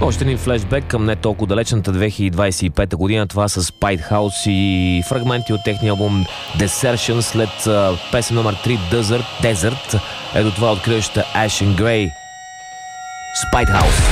Още един флешбек към не толкова далечната 2025 година. Това с Spitehouse и фрагменти от техния албум Desertion след песен номер 3 Desert. Ето това откриваща Ashen Grey. Spitehouse.